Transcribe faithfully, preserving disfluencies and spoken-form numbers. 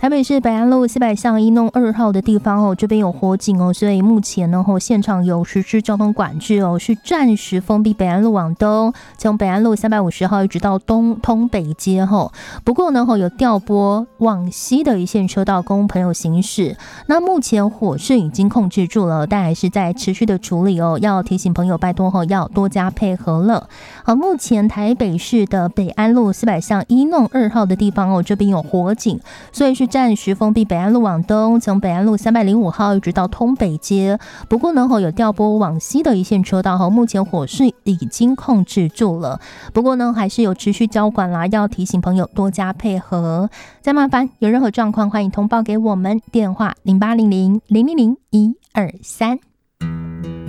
台北市北安路四百巷一弄二号的地方哦，这边有火警哦，所以目前呢，哦，现场有实施交通管制哦，是暂时封闭北安路往东，从北安路三百五十号一直到东通北街哦。不过呢，哦，有调拨往西的一线车道供朋友行驶。那目前火势已经控制住了，但还是在持续的处理哦，要提醒朋友拜托哦，要多加配合了。好，目前台北市的北安路四百巷一弄二号的地方哦，这边有火警，所以是暂时封闭北安路往东，从北安路三百零五号一直到通北街。不过呢，有调拨往西的一线车道，目前火势已经控制住了。不过呢，还是有持续交管啦，要提醒朋友多加配合。再麻烦有任何状况，欢迎通报给我们，电话零八零零零零零一二三。